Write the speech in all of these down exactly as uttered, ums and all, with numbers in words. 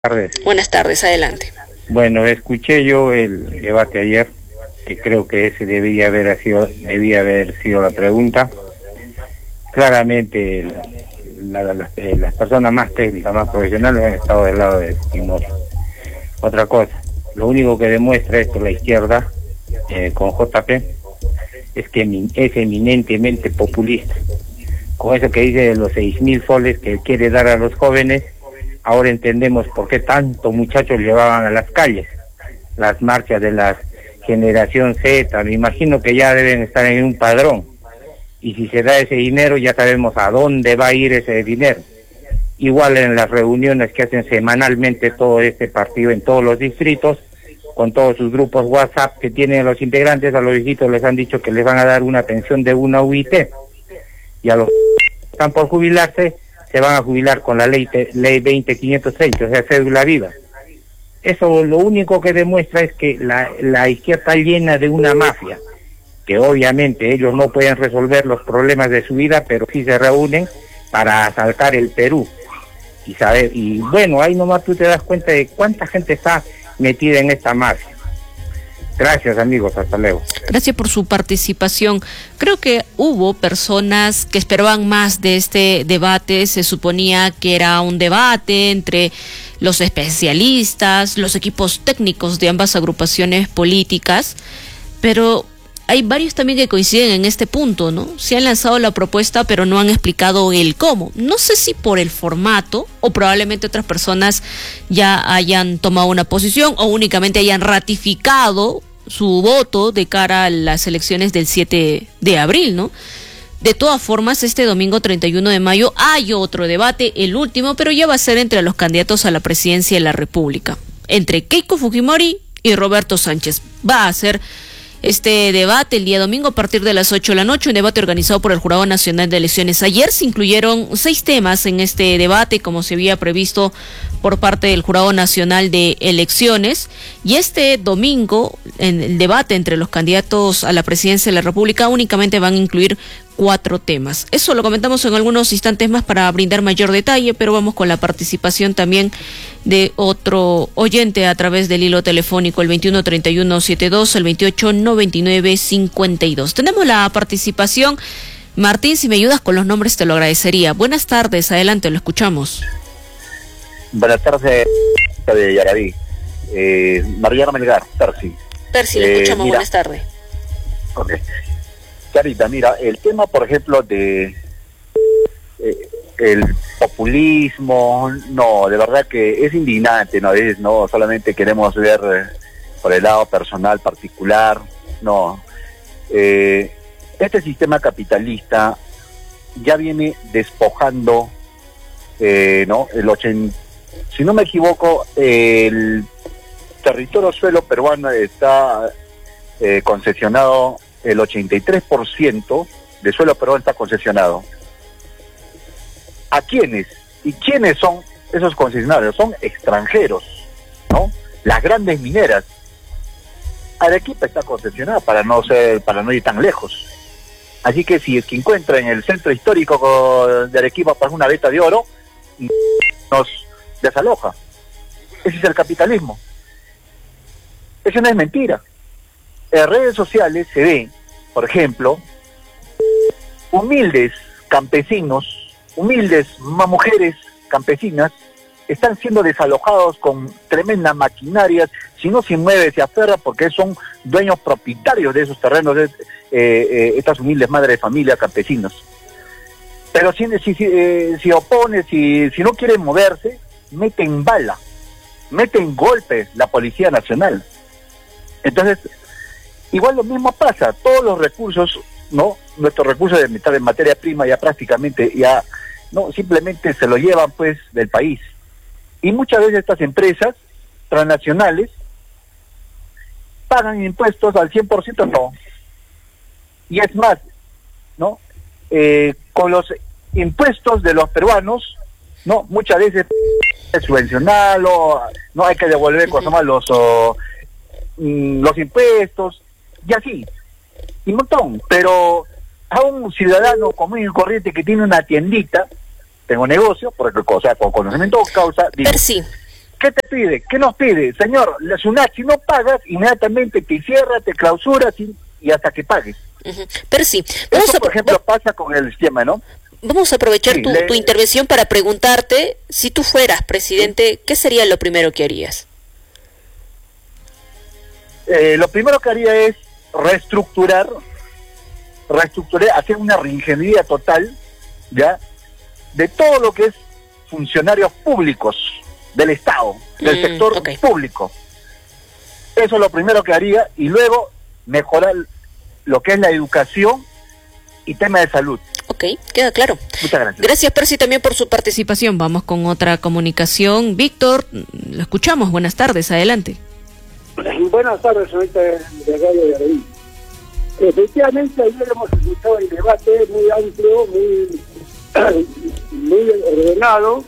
Tardes. Buenas tardes, adelante. Bueno, escuché yo el debate ayer, que creo que ese debía haber sido, debía haber sido la pregunta. Claramente, la, la, la, las personas más técnicas, más profesionales han estado del lado de Fujimori. Otra cosa, lo único que demuestra esto la izquierda, eh, con J P, es que es eminentemente populista. Con eso que dice de los seis mil soles que quiere dar a los jóvenes, ahora entendemos por qué tantos muchachos llevaban a las calles, las marchas de la generación Z. Me imagino que ya deben estar en un padrón, y si se da ese dinero ya sabemos a dónde va a ir ese dinero. Igual en las reuniones que hacen semanalmente todo este partido en todos los distritos, con todos sus grupos WhatsApp que tienen los integrantes, a los viejitos les han dicho que les van a dar una pensión de una U I T, y a los que están por jubilarse se van a jubilar con la ley ley veinte quinientos treinta, o sea, cédula viva. Eso lo único que demuestra es que la, la izquierda está llena de una mafia, que obviamente ellos no pueden resolver los problemas de su vida, pero sí se reúnen para asaltar el Perú. Y saber, y bueno, ahí nomás tú te das cuenta de cuánta gente está metida en esta mafia. Gracias, amigos, hasta luego. Gracias por su participación. Creo que hubo personas que esperaban más de este debate. Se suponía que era un debate entre los especialistas, los equipos técnicos de ambas agrupaciones políticas, pero hay varios también que coinciden en este punto, ¿no? Se han lanzado la propuesta, pero no han explicado el cómo. No sé si por el formato, o probablemente otras personas ya hayan tomado una posición o únicamente hayan ratificado su voto de cara a las elecciones del siete de abril, ¿no? De todas formas, este domingo treinta y uno de mayo hay otro debate, el último, pero ya va a ser entre los candidatos a la presidencia de la República, entre Keiko Fujimori y Roberto Sánchez. Va a ser este debate el día domingo a partir de las ocho de la noche, un debate organizado por el Jurado Nacional de Elecciones. Ayer se incluyeron seis temas en este debate, como se había previsto por parte del Jurado Nacional de Elecciones, y este domingo, en el debate entre los candidatos a la presidencia de la República, únicamente van a incluir cuatro temas. Eso lo comentamos en algunos instantes más para brindar mayor detalle, pero vamos con la participación también de otro oyente a través del hilo telefónico, el veintiuno treinta y uno setenta y dos, el veintiocho noventa y nueve cincuenta y dos. Tenemos la participación. Martín, si me ayudas con los nombres te lo agradecería. Buenas tardes, adelante, lo escuchamos. Buenas tardes, de Yaraví. Eh, Mariano Melgar, Percy. Percy, le eh, escuchamos, mira, buenas tardes. Ok. Carita, mira, el tema, por ejemplo, de eh, el populismo, no, de verdad que es indignante, ¿no? A veces no solamente queremos ver eh, por el lado personal, particular, no. Eh, este sistema capitalista ya viene despojando, eh, ¿no? El ochenta, si no me equivoco, el territorio suelo peruano está eh, concesionado. El ochenta y tres por ciento de suelo peruano está concesionado. ¿A quiénes? ¿Y quiénes son esos concesionarios? Son extranjeros, ¿no? Las grandes mineras. Arequipa está concesionada para no ser, para no ir tan lejos. Así que si es que encuentra en el centro histórico de Arequipa para una veta de oro, nos desaloja. Ese es el capitalismo. Eso no es mentira. En redes sociales se ve, por ejemplo, humildes campesinos, humildes mujeres campesinas, están siendo desalojados con tremendas maquinarias. Si no se mueve, se aferra, porque son dueños propietarios de esos terrenos, de, eh, eh, estas humildes madres de familia, campesinos. Pero si, si, si, eh, si opone, si, si no quieren moverse, meten bala, meten golpes la Policía Nacional. Entonces, igual lo mismo pasa, todos los recursos, ¿no? Nuestros recursos de, de materia prima ya prácticamente, ya, no, simplemente se lo llevan, pues, del país. Y muchas veces estas empresas transnacionales pagan impuestos al cien por ciento, no. Y es más, ¿no? Eh, con los impuestos de los peruanos, ¿no? Muchas veces es subvencionarlo, no hay que devolver uh-huh. cosas más los, oh, los impuestos, y así, y un montón. Pero a un ciudadano común y corriente que tiene una tiendita, tengo negocio, porque, o sea, con conocimiento de causa, digo, sí. ¿qué te pide? ¿Qué nos pide? Señor, la SUNAT, si no pagas, inmediatamente te cierra, te clausura y, y hasta que pagues. Uh-huh. Pero sí, vamos Eso, a, por ejemplo, pasa con el sistema, ¿no? Vamos a aprovechar Sí, tu, le... tu intervención para preguntarte, si tú fueras presidente, ¿qué sería lo primero que harías? Eh, lo primero que haría es reestructurar, reestructurar, hacer una reingeniería total, ¿ya? De todo lo que es funcionarios públicos del Estado, del mm, sector okay. público. Eso es lo primero que haría, y luego mejorar lo que es la educación y tema de salud. Ok, queda claro. Muchas gracias. Gracias, Percy, también por su participación. Vamos con otra comunicación. Víctor, lo escuchamos. Buenas tardes, adelante. Buenas tardes, señorita de Radio de Araí. Efectivamente, ayer hemos escuchado el debate muy amplio, muy, muy ordenado,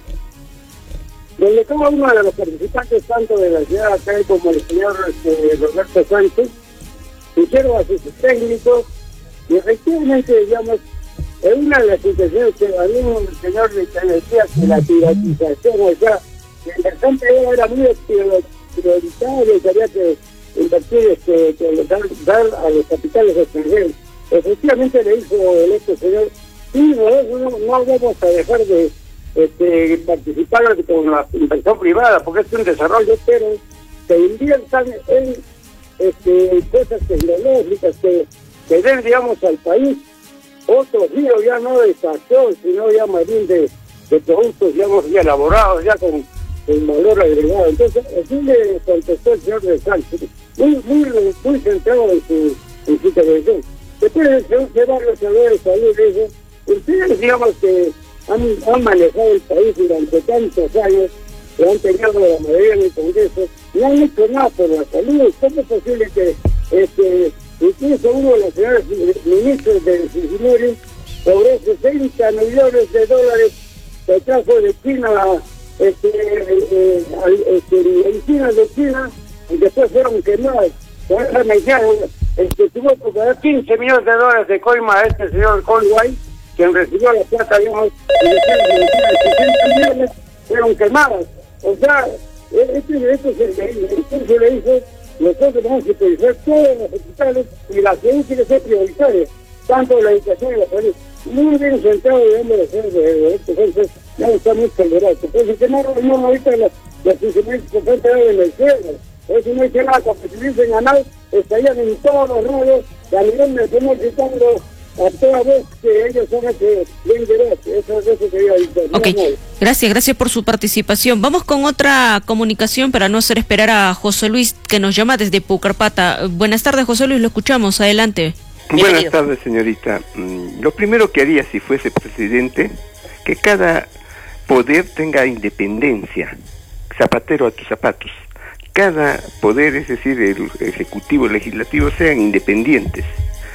donde cada uno de los participantes, tanto de la ciudad acá como el señor este, Roberto Sánchez, hicieron a sus técnicos, y efectivamente, digamos, en una de las intenciones que había un señor que decía que la privatización, o sea, que el mercante era muy prioritario, que había que invertir, este, que dar, dar a los capitales extranjeros. Efectivamente le dijo el este señor, sí, no, no, no vamos a dejar de este, participar con la inversión privada, porque es un desarrollo, pero que inviertan en este, cosas tecnológicas que, que den, digamos, al país otro giro ya no de extracción, sino ya más bien de, de productos, digamos, ya elaborados, ya con, con valor agregado. Entonces, así le contestó el señor de Sánchez, muy, muy, muy centrado en su, en su intervención. Después el señor Ceballos, el de salud, dice, ustedes, digamos, que han, han manejado el país durante tantos años, que han tenido la mayoría en el Congreso, no han hecho nada por la salud. ¿Cómo es posible que este, incluso uno de los señores ministros de Fujimori cobró sesenta millones de dólares que trajo de China, este, eh, este, medicinas de China, y después fueron quemadas? Por esa medicina, este, tuvo que pagar quince millones de dólares de coima a este señor Conway, quien recibió la plata, digamos, y de sesenta millones fueron quemadas. O sea, este, este, este se le dijo, nosotros vamos a priorizar todos los hospitales, y la salud tiene que ser prioritaria, tanto la educación y la salud. Muy bien centrado, digamos, de ser de estos entonces, ya está muy tolerante. Entonces, que no, no ahorita las las funcionarios que están pegados en el cielo. Eso no dice nada, porque si dicen ganar, estarían en todos los radios, y a nivel nacional gritando a toda vez que ellos son los que ven derecho. Eso es eso que quería decir. Ok, gracias, gracias por su participación. Vamos con otra comunicación para no hacer esperar a José Luis, que nos llama desde Pucarpata. Buenas tardes, José Luis, lo escuchamos, adelante. Buenas Bienvenido. tardes, señorita. Lo primero que haría si fuese presidente, que cada poder tenga independencia, zapatero a tus zapatos. Cada poder, es decir, el ejecutivo, el legislativo, sean independientes.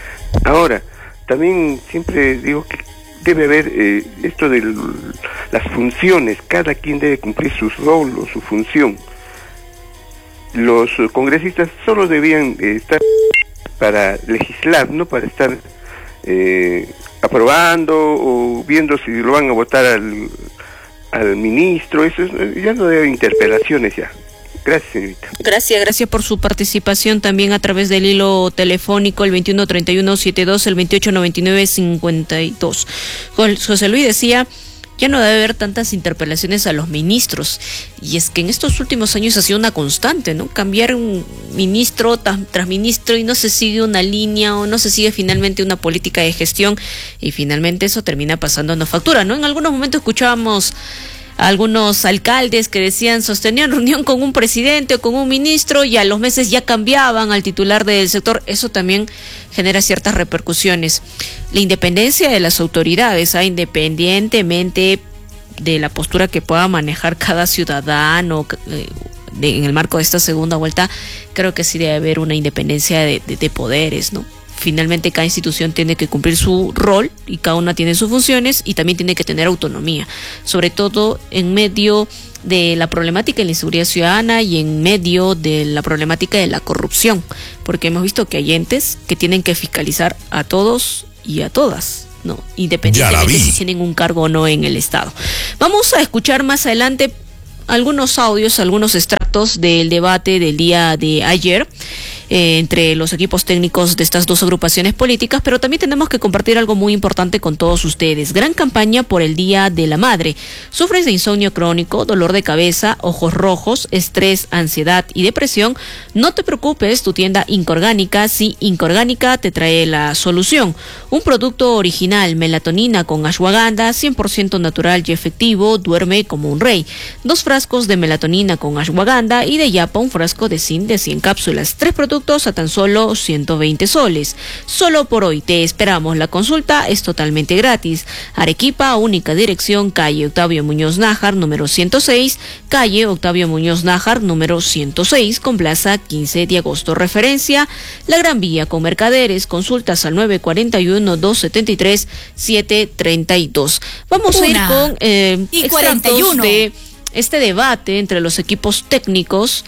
Ahora, también siempre digo que debe haber eh, esto de las funciones, cada quien debe cumplir su rol o su función. Los congresistas solo debían eh, estar para legislar, no para estar eh, aprobando o viendo si lo van a votar al, al ministro. Eso es, ya no debe interpelaciones ya. Gracias, señorita. Gracias, gracias por su participación también a través del hilo telefónico, el veintiuno treinta y uno setenta y dos, el veintiocho noventa y nueve cincuenta y dos. José Luis decía, ya no debe haber tantas interpelaciones a los ministros, y es que en estos últimos años ha sido una constante, ¿no? Cambiar un ministro tras, tras ministro, y no se sigue una línea o no se sigue finalmente una política de gestión, y finalmente eso termina pasando en la factura, ¿no? En algunos momentos escuchábamos algunos alcaldes que decían, sostenían reunión con un presidente o con un ministro, y a los meses ya cambiaban al titular del sector. Eso también genera ciertas repercusiones. La independencia de las autoridades, ¿eh? Independientemente de la postura que pueda manejar cada ciudadano eh, de, en el marco de esta segunda vuelta, creo que sí debe haber una independencia de, de, de poderes, ¿no? Finalmente cada institución tiene que cumplir su rol y cada una tiene sus funciones, y también tiene que tener autonomía, sobre todo en medio de la problemática de la inseguridad ciudadana y en medio de la problemática de la corrupción, porque hemos visto que hay entes que tienen que fiscalizar a todos y a todas, ¿no? Independientemente si tienen un cargo o no en el Estado. Vamos a escuchar más adelante algunos audios, algunos extractos del debate del día de ayer eh, entre los equipos técnicos de estas dos agrupaciones políticas, pero también tenemos que compartir algo muy importante con todos ustedes. Gran campaña por el Día de la Madre. ¿Sufres de insomnio crónico, dolor de cabeza, ojos rojos, estrés, ansiedad y depresión? No te preocupes, tu tienda Incorgánica, sí, Incorgánica te trae la solución. Un producto original, melatonina con ashwagandha, cien por ciento natural y efectivo, duerme como un rey. Dos frascos de melatonina con ashwagandha y de yapa un frasco de zinc de cien cápsulas. Tres productos a tan solo ciento veinte soles. Solo por hoy te esperamos. La consulta es totalmente gratis. Arequipa, única dirección, calle Octavio Muñoz Nájar, número ciento seis, calle Octavio Muñoz Nájar, número ciento seis, con plaza quince de agosto. Referencia, La Gran Vía con Mercaderes. Consultas al nueve cuatro uno, dos siete tres, siete tres dos. Vamos Una. a ir con eh, extractos de este debate entre los equipos técnicos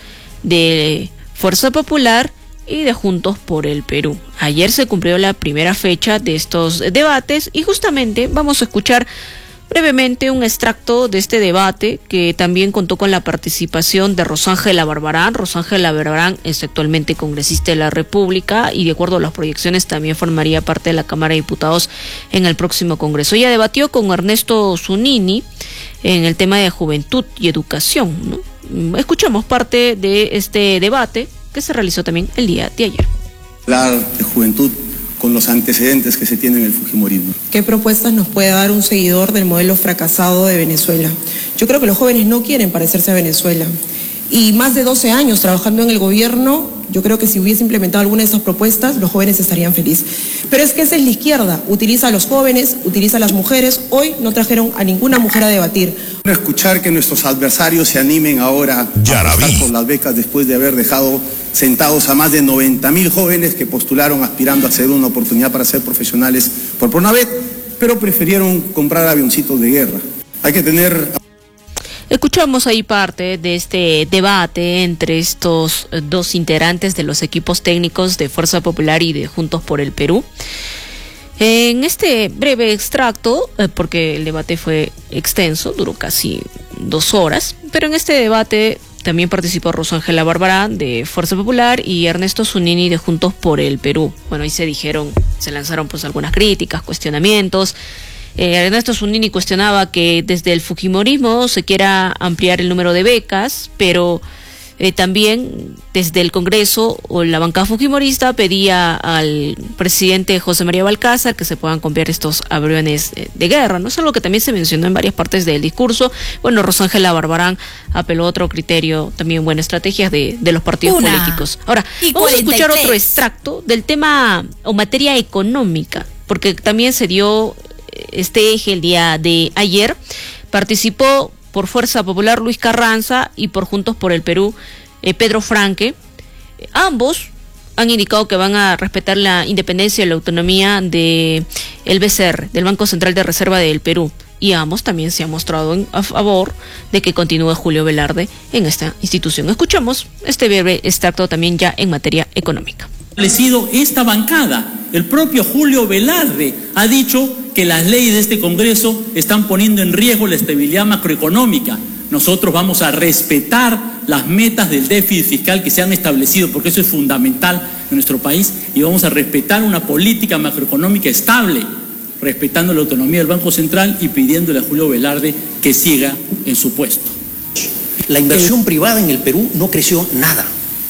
de Fuerza Popular y de Juntos por el Perú. Ayer se cumplió la primera fecha de estos debates y justamente vamos a escuchar brevemente un extracto de este debate que también contó con la participación de Rosángela Barbarán. Rosángela Barbarán es actualmente congresista de la República y de acuerdo a las proyecciones también formaría parte de la Cámara de Diputados en el próximo Congreso. Ella debatió con Ernesto Zunini en el tema de juventud y educación, ¿no? Escuchamos parte de este debate que se realizó también el día de ayer. Hablar de juventud con los antecedentes que se tienen en el fujimorismo. ¿Qué propuestas nos puede dar un seguidor del modelo fracasado de Venezuela? Yo creo que los jóvenes no quieren parecerse a Venezuela. Y más de doce años trabajando en el gobierno, yo creo que si hubiese implementado alguna de esas propuestas, los jóvenes estarían felices. Pero es que esa es la izquierda, utiliza a los jóvenes, utiliza a las mujeres. Hoy no trajeron a ninguna mujer a debatir. Escuchar que nuestros adversarios se animen ahora a apostar por las becas después de haber dejado sentados a más de noventa mil jóvenes que postularon aspirando a hacer una oportunidad para ser profesionales por Pronavet, pero prefirieron comprar avioncitos de guerra. Hay que tener... Escuchamos ahí parte de este debate entre estos dos integrantes de los equipos técnicos de Fuerza Popular y de Juntos por el Perú. En este breve extracto, eh, porque el debate fue extenso, duró casi dos horas, pero en este debate también participó Rosángela Barbarán de Fuerza Popular y Ernesto Zunini de Juntos por el Perú. Bueno, ahí se dijeron, se lanzaron pues algunas críticas, cuestionamientos. Eh, Ernesto Zunini cuestionaba que desde el fujimorismo se quiera ampliar el número de becas, pero eh, también desde el Congreso o la bancada fujimorista pedía al presidente José María Balcázar que se puedan comprar estos aviones eh, de guerra, ¿no? Es algo que también se mencionó en varias partes del discurso. Bueno, Rosángela Barbarán apeló a otro criterio, también buenas estrategias de, de los partidos Una políticos. Ahora, vamos a escuchar otro extracto del tema o materia económica, porque también se dio este eje el día de ayer. Participó por Fuerza Popular Luis Carranza y por Juntos por el Perú eh, Pedro Franque. Eh, ambos han indicado que van a respetar la independencia y la autonomía de el B C R, del Banco Central de Reserva del Perú, y ambos también se han mostrado en, a favor de que continúe Julio Velarde en esta institución. Escuchamos este breve extracto también ya en materia económica. Establecido esta bancada. El propio Julio Velarde ha dicho que las leyes de este Congreso están poniendo en riesgo la estabilidad macroeconómica. Nosotros vamos a respetar las metas del déficit fiscal que se han establecido, porque eso es fundamental en nuestro país, y vamos a respetar una política macroeconómica estable, respetando la autonomía del Banco Central y pidiéndole a Julio Velarde que siga en su puesto. La inversión privada en el Perú no creció nada.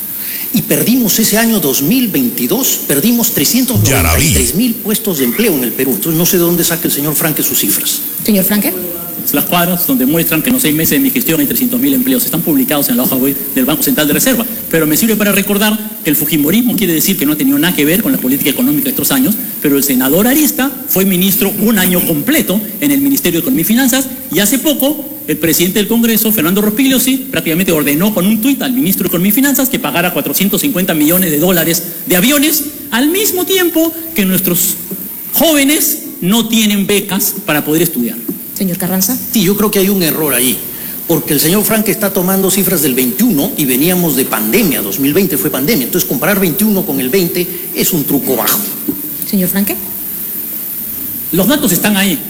Y perdimos ese año dos mil veintidós, perdimos trescientos noventa y tres mil puestos de empleo en el Perú. Entonces no sé de dónde saca el señor Franque sus cifras. Señor Franque. Las cuadras donde muestran que en los seis meses de mi gestión hay trescientos mil empleos. Están publicados en la hoja web del Banco Central de Reserva. Pero me sirve para recordar que el fujimorismo quiere decir que no ha tenido nada que ver con la política económica de estos años, pero el senador Arista fue ministro un año completo en el Ministerio de Economía y Finanzas, y hace poco el presidente del Congreso, Fernando Rospigliosi, prácticamente ordenó con un tuit al ministro de Economía y Finanzas que pagara cuatrocientos cincuenta millones de dólares de aviones, al mismo tiempo que nuestros jóvenes no tienen becas para poder estudiar. Señor Carranza. Sí, yo creo que hay un error ahí, porque el señor Franque está tomando cifras del veintiuno y veníamos de pandemia, dos mil veinte fue pandemia, entonces comparar veintiuno con el veinte es un truco bajo. Señor Franque. Los datos están ahí.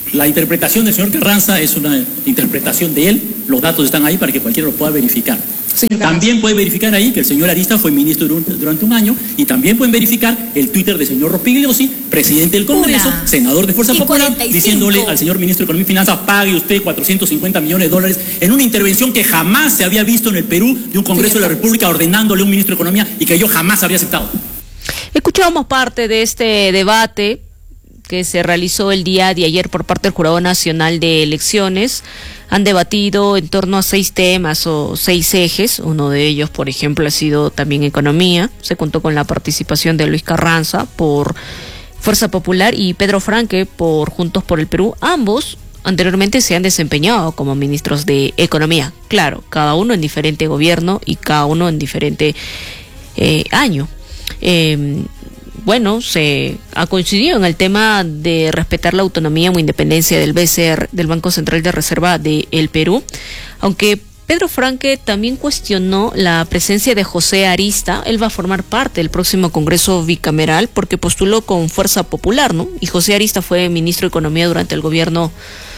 La interpretación del señor Carranza es una interpretación de él, los datos están ahí para que cualquiera lo pueda verificar. Sí, también puede verificar ahí que el señor Arista fue ministro durante, durante un año, y también pueden verificar el Twitter del señor Rospigliosi, presidente del Congreso, Una. senador de Fuerza Popular, cuarenta y cinco. Diciéndole al señor ministro de Economía y Finanzas: pague usted cuatrocientos cincuenta millones de dólares, en una intervención que jamás se había visto en el Perú de un Congreso sí, de la República ordenándole a un ministro de Economía, y que yo jamás habría aceptado. Escuchábamos parte de este debate que se realizó el día de ayer por parte del Jurado Nacional de Elecciones. Han debatido en torno a seis temas o seis ejes. Uno de ellos, por ejemplo, ha sido también economía. Se contó con la participación de Luis Carranza por Fuerza Popular y Pedro Franque por Juntos por el Perú. Ambos anteriormente se han desempeñado como ministros de Economía. Claro, cada uno en diferente gobierno y cada uno en diferente eh, año. Eh, Bueno, se ha coincidido en el tema de respetar la autonomía o independencia del B C R, del Banco Central de Reserva del Perú, aunque Pedro Franque también cuestionó la presencia de José Arista. Él va a formar parte del próximo Congreso bicameral porque postuló con Fuerza Popular, ¿no? Y José Arista fue ministro de Economía durante el gobierno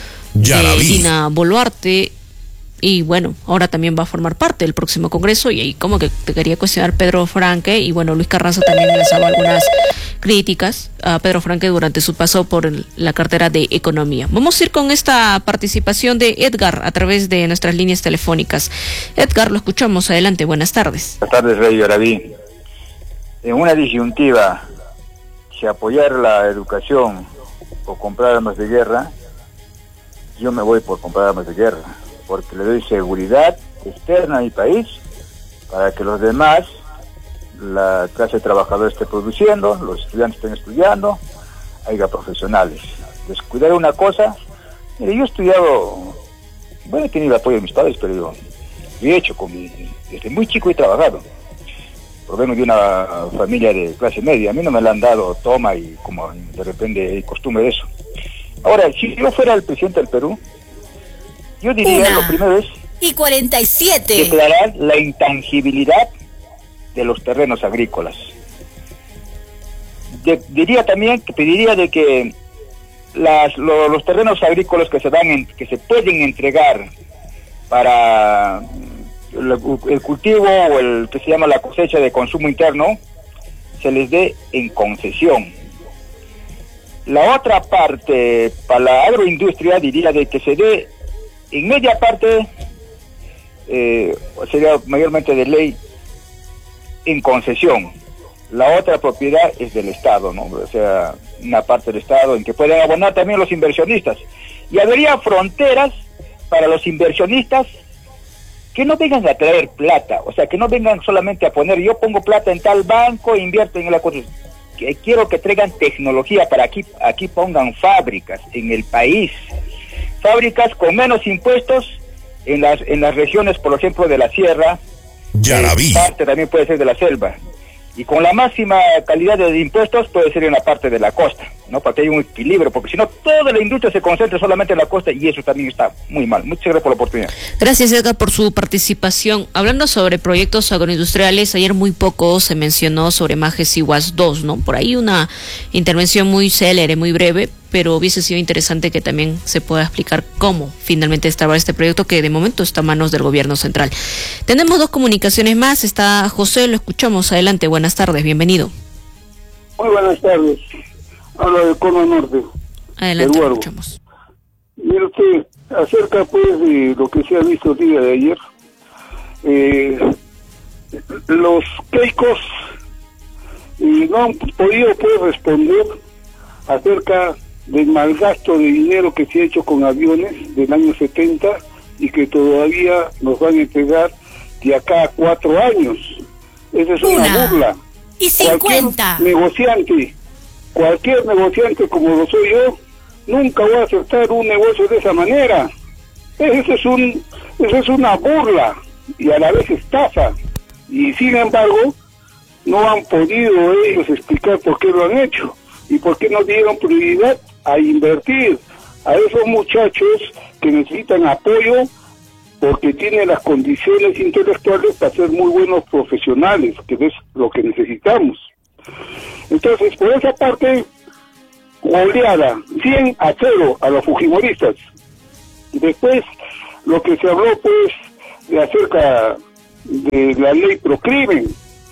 de Dina Boluarte. Y bueno, ahora también va a formar parte del próximo Congreso, y ahí como que te quería cuestionar Pedro Franque. Y bueno, Luis Carranza también lanzaba algunas críticas a Pedro Franque durante su paso por el, la cartera de Economía. Vamos a ir con esta participación de Edgar a través de nuestras líneas telefónicas. Edgar, lo escuchamos. Adelante, buenas tardes. Buenas tardes, Rey Yaraví. En una disyuntiva, si apoyar la educación o comprar armas de guerra, yo me voy por comprar armas de guerra, porque le doy seguridad externa a mi país para que los demás, la clase trabajadora esté produciendo, los estudiantes estén estudiando, haya profesionales. Descuidar una cosa, mire, yo he estudiado, bueno, he tenido el apoyo de mis padres, pero yo, yo he hecho, con mi, desde muy chico he trabajado. Provengo de una familia de clase media, a mí no me la han dado toma y como de repente hay costumbre de eso. Ahora, si yo fuera el presidente del Perú, yo diría, Una lo primero es y cuarenta y siete declarar la intangibilidad de los terrenos agrícolas. De, diría también que pediría de que las, lo, los terrenos agrícolas que se dan en, que se pueden entregar para el, el cultivo o el que se llama la cosecha de consumo interno se les dé en concesión. La otra parte para la agroindustria diría de que se dé en media parte, eh, sería mayormente de ley, en concesión. La otra propiedad es del Estado, ¿no? O sea, una parte del Estado en que pueden abonar también los inversionistas. Y habría fronteras para los inversionistas que no vengan a traer plata, o sea, que no vengan solamente a poner, yo pongo plata en tal banco e invierto en la cosa. Que quiero que traigan tecnología para aquí, aquí pongan fábricas en el país. Fábricas con menos impuestos en las en las regiones, por ejemplo, de la sierra, Yaraví. Parte también puede ser de la selva, y con la máxima calidad de impuestos puede ser en la parte de la costa, ¿no? Para que haya un equilibrio, porque si no toda la industria se concentra solamente en la costa y eso también está muy mal. Muchas gracias por la oportunidad. Gracias, Edgar, por su participación. Hablando sobre proyectos agroindustriales, ayer muy poco se mencionó sobre Majes Iguas dos, ¿no? Por ahí una intervención muy célere, muy breve, pero hubiese sido interesante que también se pueda explicar cómo finalmente estaba este proyecto, que de momento está a manos del gobierno central. Tenemos dos comunicaciones más. Está José, lo escuchamos. Adelante, buenas tardes, bienvenido. Muy buenas tardes. Habla de Cono Norte. Adelante, lo escuchamos. Mire usted, acerca pues de lo que se ha visto el día de ayer, eh, los keikos eh, no han podido pues responder acerca del malgasto de dinero que se ha hecho con aviones del año setenta y que todavía nos van a entregar de acá a cuatro años. Esa es una, una burla. Y cincuenta. Cualquier negociante, cualquier negociante como lo soy yo, nunca va a aceptar un negocio de esa manera. Eso es un, eso es una burla y a la vez estafa. Y sin embargo, no han podido ellos explicar por qué lo han hecho y por qué no dieron prioridad a invertir a esos muchachos que necesitan apoyo porque tienen las condiciones intelectuales para ser muy buenos profesionales, que es lo que necesitamos. Entonces, por esa parte, goleada, cien a cero a los fujimoristas. Después, lo que se habló, pues, de acerca de la ley Procrimen,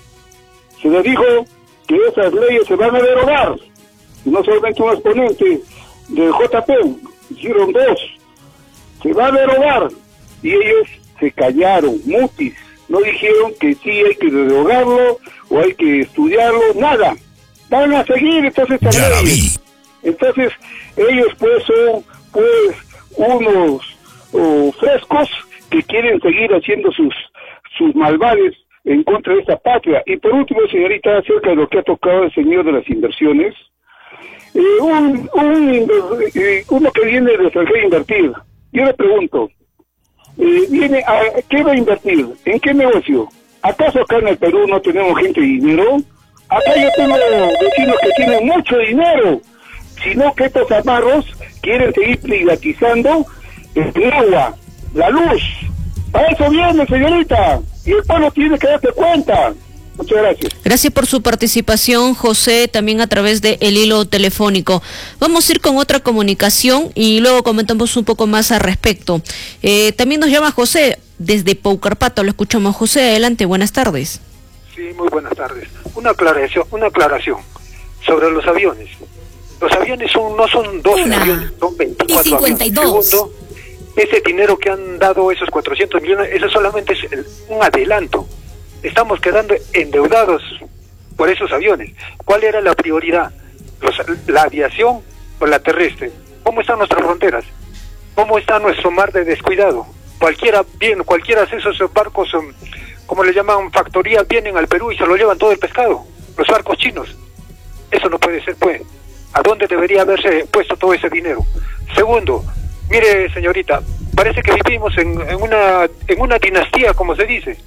se le dijo que esas leyes se van a derogar. No solamente un exponente del J P, hicieron dos, se va a derogar, y ellos se callaron, mutis, no dijeron que sí hay que derogarlo o hay que estudiarlo, nada, van a seguir entonces estas leyes. Entonces ellos pues son pues unos oh, frescos que quieren seguir haciendo sus sus malvares en contra de esta patria. Y por último, señorita, acerca de lo que ha tocado el señor de las inversiones, eh, un, un eh, uno que viene de extranjero a invertir, yo le pregunto, eh, viene a, ¿qué va a invertir? ¿En qué negocio? ¿Acaso acá en el Perú no tenemos gente de dinero? Acá yo tengo vecinos que tienen mucho dinero, sino que estos amarros quieren seguir privatizando el agua, la luz. Para eso viene, señorita, y el pueblo tiene que darse cuenta. Muchas gracias. Gracias por su participación, José, también a través de el hilo telefónico. Vamos a ir con otra comunicación y luego comentamos un poco más al respecto. Eh, también nos llama José desde Paucarpato, lo escuchamos. José, adelante, buenas tardes. Sí, muy buenas tardes. Una aclaración, una aclaración sobre los aviones. Los aviones son no son doce Una. aviones, son veinticuatro y cincuenta y dos. Aviones. Segundo, ese dinero que han dado, esos cuatrocientos millones, eso solamente es el, un adelanto. Estamos quedando endeudados por esos aviones. ¿Cuál era la prioridad? Los, ¿La aviación o la terrestre? ¿Cómo están nuestras fronteras? ¿Cómo está nuestro mar de descuidado? Cualquiera, bien, cualquiera de esos barcos, como le llaman factoría, vienen al Perú y se lo llevan todo el pescado. Los barcos chinos. Eso no puede ser, pues. ¿A dónde debería haberse puesto todo ese dinero? Segundo, mire, señorita, parece que vivimos en, en una en una dinastía, como se dice.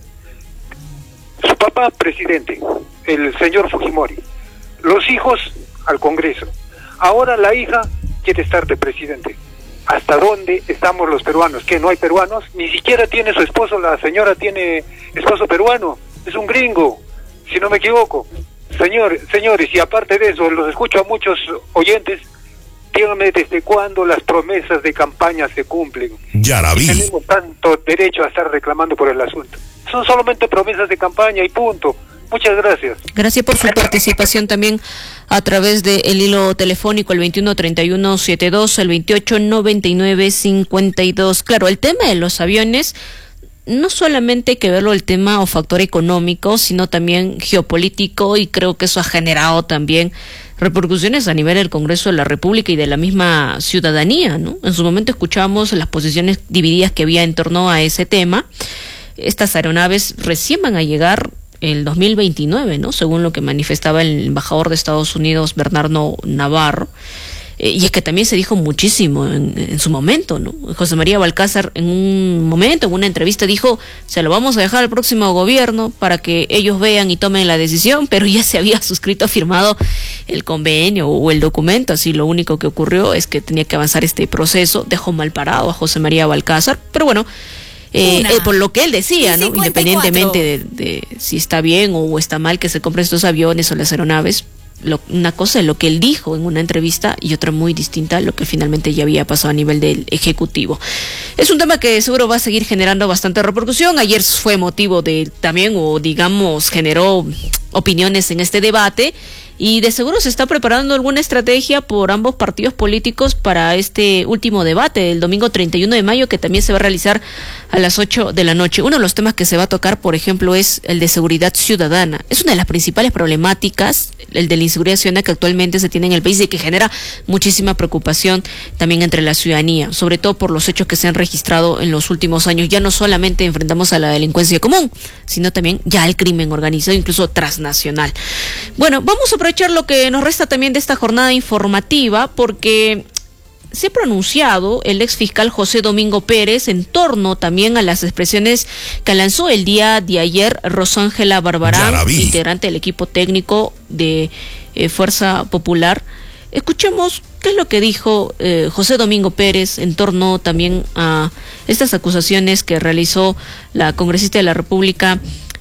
Su papá, presidente, el señor Fujimori. Los hijos al Congreso. Ahora la hija quiere estar de presidente. ¿Hasta dónde estamos los peruanos? ¿Qué, no hay peruanos? Ni siquiera tiene su esposo, la señora tiene esposo peruano. Es un gringo, si no me equivoco. Señor, señores, y aparte de eso, los escucho a muchos oyentes. Díganme desde cuándo las promesas de campaña se cumplen. Ya la vi. Tenemos tanto derecho a estar reclamando por el asunto. Son solamente promesas de campaña y punto. Muchas gracias. Gracias por su participación también a través del hilo telefónico, el veintiuno treinta y uno setenta y dos, el veintiocho noventa y nueve cincuenta y dos. Claro, el tema de los aviones no solamente hay que verlo el tema o factor económico, sino también geopolítico, y creo que eso ha generado también repercusiones a nivel del Congreso de la República y de la misma ciudadanía, ¿no? En su momento escuchamos las posiciones divididas que había en torno a ese tema. Estas aeronaves recién van a llegar el dos mil veintinueve, ¿no? Según lo que manifestaba el embajador de Estados Unidos, Bernardo Navarro. Eh, y es que también se dijo muchísimo en, en su momento, ¿no? José María Balcázar en un momento, en una entrevista, dijo, se lo vamos a dejar al próximo gobierno para que ellos vean y tomen la decisión, pero ya se había suscrito, firmado el convenio o el documento, así lo único que ocurrió es que tenía que avanzar este proceso, dejó mal parado a José María Balcázar, pero bueno, Eh, eh, por lo que él decía, ¿no? Independientemente de, de si está bien o está mal que se compren estos aviones o las aeronaves, lo, una cosa es lo que él dijo en una entrevista y otra muy distinta a lo que finalmente ya había pasado a nivel del Ejecutivo. Es un tema que seguro va a seguir generando bastante repercusión. Ayer fue motivo de también, o digamos, generó opiniones en este debate. Y de seguro se está preparando alguna estrategia por ambos partidos políticos para este último debate, el domingo treinta y uno de mayo, que también se va a realizar a las ocho de la noche. Uno de los temas que se va a tocar, por ejemplo, es el de seguridad ciudadana. Es una de las principales problemáticas, el de la inseguridad ciudadana que actualmente se tiene en el país y que genera muchísima preocupación también entre la ciudadanía, sobre todo por los hechos que se han registrado en los últimos años. Ya no solamente enfrentamos a la delincuencia común, sino también ya al crimen organizado, incluso transnacional. Bueno, vamos a aprovechar lo que nos resta también de esta jornada informativa, porque se ha pronunciado el ex fiscal José Domingo Pérez en torno también a las expresiones que lanzó el día de ayer Rosángela Barbarán, integrante del equipo técnico de eh, Fuerza Popular. Escuchemos qué es lo que dijo eh, José Domingo Pérez en torno también a estas acusaciones que realizó la congresista de la República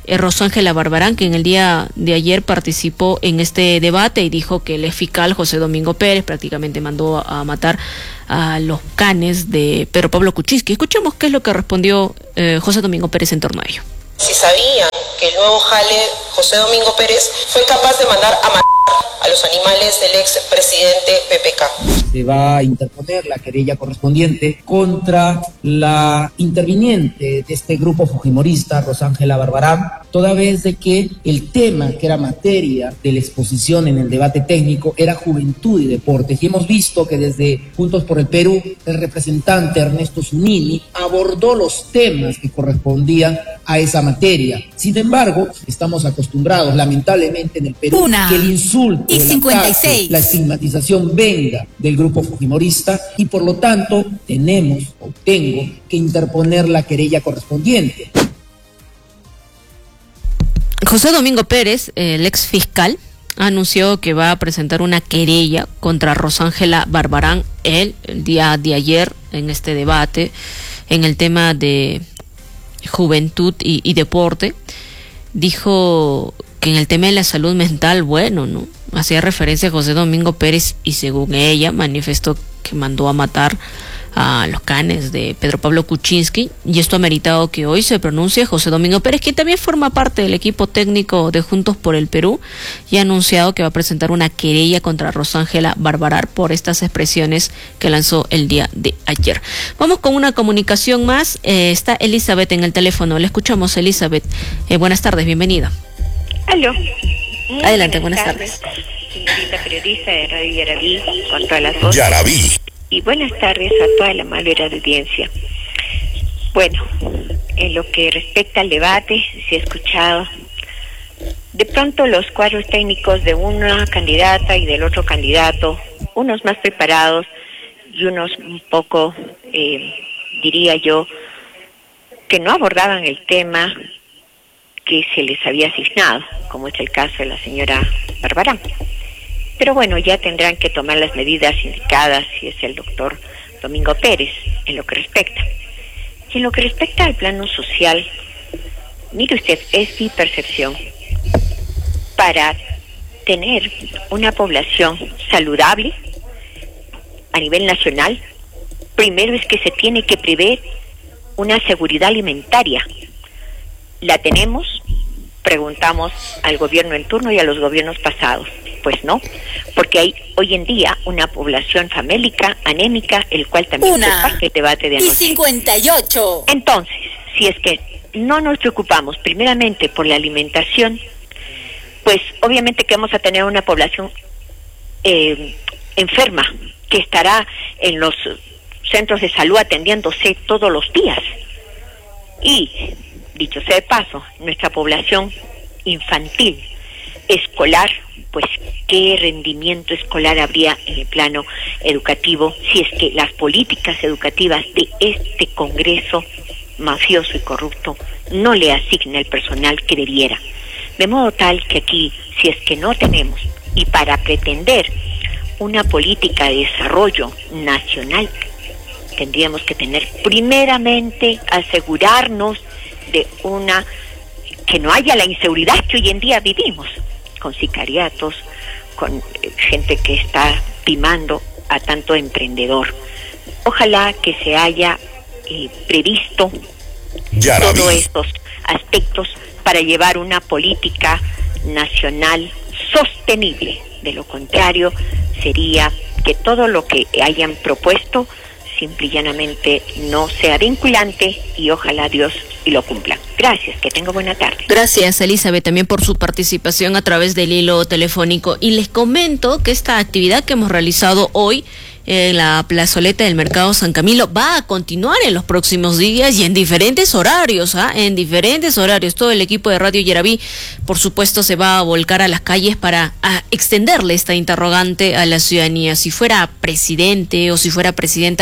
eh, Rosángela Barbarán, que en el día de ayer participó en este debate y dijo que el fiscal José Domingo Pérez prácticamente mandó a, a matar a los canes de Pedro Pablo Kuczynski. Escuchemos qué es lo que respondió eh, José Domingo Pérez en torno a ello. Si sabían que el nuevo jale José Domingo Pérez fue capaz de mandar a matar a los animales del ex presidente P P K. Se va a interponer la querella correspondiente contra la interviniente de este grupo fujimorista, Rosángela Barbarán, toda vez de que el tema que era materia de la exposición en el debate técnico era juventud y deportes. Y hemos visto que desde Juntos por el Perú, el representante Ernesto Zunini abordó los temas que correspondían a esa materia. Sin embargo, estamos acostumbrados, lamentablemente, en el Perú, Una que el insulto, y el cincuenta y seis. ataque, la estigmatización venga del grupo fujimorista y por lo tanto tenemos o tengo que interponer la querella correspondiente. José Domingo Pérez, el ex fiscal, anunció que va a presentar una querella contra Rosángela Barbarán él, el día de ayer en este debate en el tema de juventud y, y deporte. Dijo que en el tema de la salud mental, bueno, ¿no? Hacía referencia a José Domingo Pérez y según ella manifestó que mandó a matar a los canes de Pedro Pablo Kuczynski, y esto ha meritado que hoy se pronuncie José Domingo Pérez, quien también forma parte del equipo técnico de Juntos por el Perú, y ha anunciado que va a presentar una querella contra Rosángela Barbarán por estas expresiones que lanzó el día de ayer. Vamos con una comunicación más. Eh, está Elizabeth en el teléfono. Le escuchamos, Elizabeth. Eh, buenas tardes, bienvenida. Aló. Muy Adelante, buenas, buenas tardes. tardes. Señorita periodista de Radio Yarabí, con todas las voces. Yarabí. Y buenas tardes a toda la amable audiencia. Bueno, en lo que respecta al debate, se ha escuchado de pronto los cuadros técnicos de una candidata y del otro candidato, unos más preparados y unos un poco, eh, diría yo, que no abordaban el tema que se les había asignado, como es el caso de la señora Barbarán. Pero bueno, ya tendrán que tomar las medidas indicadas si es el doctor Domingo Pérez en lo que respecta. Y en lo que respecta al plano social, mire usted, es mi percepción, para tener una población saludable a nivel nacional, primero es que se tiene que prever una seguridad alimentaria. ¿La tenemos? Preguntamos al gobierno en turno y a los gobiernos pasados. Pues no, porque hay hoy en día una población famélica, anémica, el cual también Una es parte del debate de anoche. Y cincuenta y ocho. Entonces, si es que no nos preocupamos primeramente por la alimentación, pues obviamente que vamos a tener una población eh, enferma, que estará en los centros de salud atendiéndose todos los días. Y, dicho sea de paso, nuestra población infantil, escolar, pues qué rendimiento escolar habría en el plano educativo si es que las políticas educativas de este Congreso mafioso y corrupto no le asigna el personal que debiera. De modo tal que aquí, si es que no tenemos, y para pretender una política de desarrollo nacional, tendríamos que tener primeramente asegurarnos de una, que no haya la inseguridad que hoy en día vivimos, con sicariatos, con gente que está timando a tanto emprendedor. Ojalá que se haya eh, previsto todos estos aspectos para llevar una política nacional sostenible. De lo contrario, sería que todo lo que hayan propuesto simple y llanamente no sea vinculante, y ojalá Dios y lo cumpla. Gracias, que tenga buena tarde. Gracias, Elizabeth, también por su participación a través del hilo telefónico. Y les comento que esta actividad que hemos realizado hoy en la plazoleta del Mercado San Camilo va a continuar en los próximos días y en diferentes horarios, ¿ah? En diferentes horarios. Todo el equipo de Radio Yarabí, por supuesto, se va a volcar a las calles para a extenderle esta interrogante a la ciudadanía. Si fuera presidente o si fuera presidenta,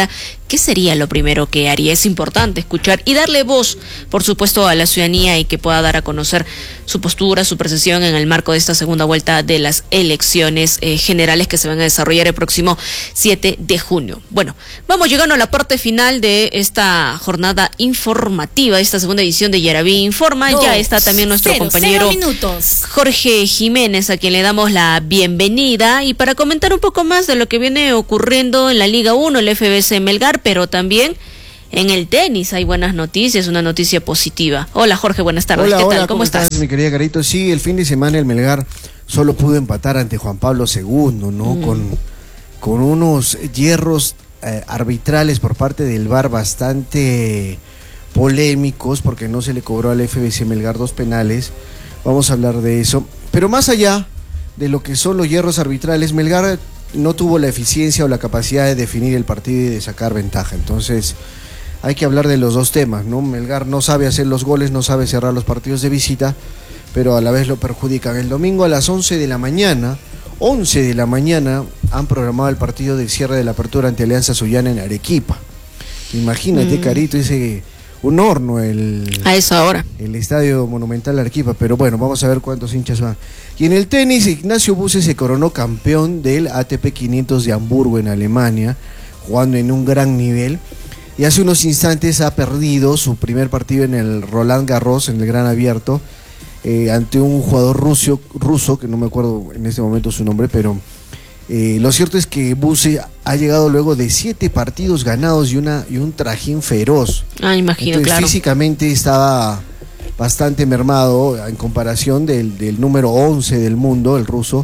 ¿qué sería lo primero que haría? Es importante escuchar y darle voz, por supuesto, a la ciudadanía y que pueda dar a conocer su postura, su percepción en el marco de esta segunda vuelta de las elecciones eh, generales que se van a desarrollar el próximo siete de junio. Bueno, vamos llegando a la parte final de esta jornada informativa, esta segunda edición de Yaraví Informa. Dos, ya está también nuestro cero, compañero cero Jorge Jiménez, a quien le damos la bienvenida, y para comentar un poco más de lo que viene ocurriendo en la Liga uno, el F B C Melgar, pero también en el tenis hay buenas noticias, una noticia positiva. Hola Jorge, buenas tardes. Hola, ¿Qué hola, tal? ¿Cómo, ¿cómo estás? estás? Mi querida Carito, sí, el fin de semana el Melgar solo pudo empatar ante Juan Pablo segundo, ¿no? Mm. Con, con unos hierros eh, arbitrales por parte del V A R bastante polémicos, porque no se le cobró al F B C Melgar dos penales. Vamos a hablar de eso. Pero más allá de lo que son los hierros arbitrales, Melgar no tuvo la eficiencia o la capacidad de definir el partido y de sacar ventaja. Entonces hay que hablar de los dos temas, ¿no? Melgar no sabe hacer los goles, no sabe cerrar los partidos de visita, pero a la vez lo perjudican. El domingo a las once de la mañana, once de la mañana, han programado el partido de cierre de la apertura ante Alianza Sullana en Arequipa. Imagínate, mm. Carito, ese un horno el a esa hora el Estadio Monumental Arequipa, pero bueno, vamos a ver cuántos hinchas van. Y en el tenis, Ignacio Buse se coronó campeón del A T P quinientos de Hamburgo en Alemania, jugando en un gran nivel, y hace unos instantes ha perdido su primer partido en el Roland Garros, en el Gran Abierto, eh, ante un jugador ruso, ruso, que no me acuerdo en este momento su nombre, pero Eh, lo cierto es que Buse ha llegado luego de siete partidos ganados y una y un trajín feroz. Ah, imagino, Entonces, claro. Físicamente estaba bastante mermado en comparación del, del número once del mundo, el ruso,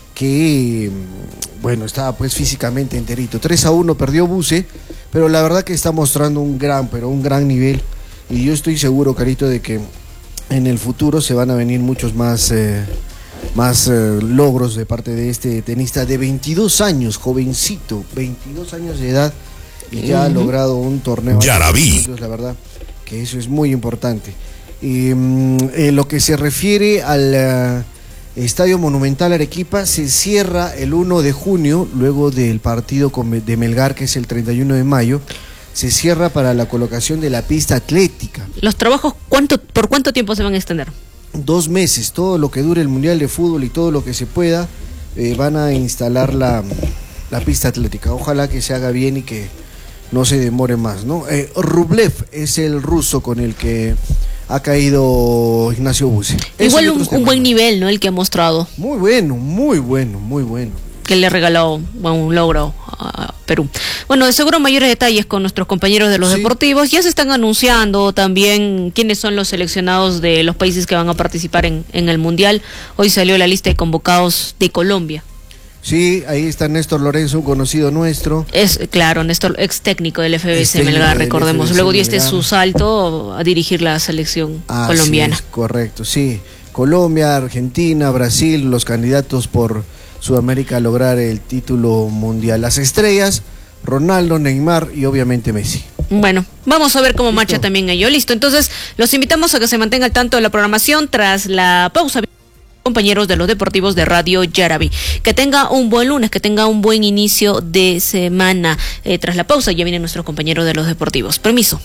que, bueno, estaba pues físicamente enterito. tres a uno perdió Buse, pero la verdad que está mostrando un gran, pero un gran nivel. Y yo estoy seguro, Carito, de que en el futuro se van a venir muchos más... Eh, más eh, logros de parte de este tenista de veintidós años, jovencito, veintidós años de edad, y ya uh-huh. ha logrado un torneo. Yaraví. La verdad que eso es muy importante. Y um, en lo que se refiere al uh, Estadio Monumental Arequipa, se cierra el primero de junio, luego del partido con, de Melgar, que es el treinta y uno de mayo, se cierra para la colocación de la pista atlética. ¿Los trabajos cuánto por cuánto tiempo se van a extender? Dos meses, todo lo que dure el Mundial de Fútbol y todo lo que se pueda, eh, van a instalar la, la pista atlética. Ojalá que se haga bien y que no se demore más, ¿no? Eh, Rublev es el ruso con el que ha caído Ignacio Buse. Igual un, un buen nivel, ¿no? El que ha mostrado. Muy bueno, muy bueno, muy bueno. Que le regaló bueno, un logro a Perú. Bueno, de seguro mayores detalles con nuestros compañeros de los sí. deportivos. Ya se están anunciando también quiénes son los seleccionados de los países que van a participar en, en el Mundial. Hoy salió la lista de convocados de Colombia. Sí, ahí está Néstor Lorenzo, un conocido nuestro. Es claro, Néstor, ex técnico del F B C Melgar, recordemos. F B C Luego dio este su salto a dirigir la selección ah, colombiana. Sí, correcto, sí. Colombia, Argentina, Brasil, los candidatos por Sudamérica a lograr el título mundial. Las estrellas, Ronaldo, Neymar y obviamente Messi. Bueno, vamos a ver cómo marcha también ello. Listo, entonces los invitamos a que se mantenga al tanto de la programación tras la pausa. Compañeros de los deportivos de Radio Yaraví, que tenga un buen lunes, que tenga un buen inicio de semana. Eh, tras la pausa ya vienen nuestros compañeros de los deportivos. Permiso.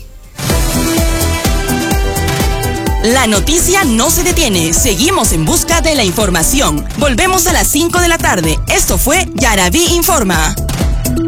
La noticia no se detiene. Seguimos en busca de la información. Volvemos a las cinco de la tarde. Esto fue Yaraví Informa.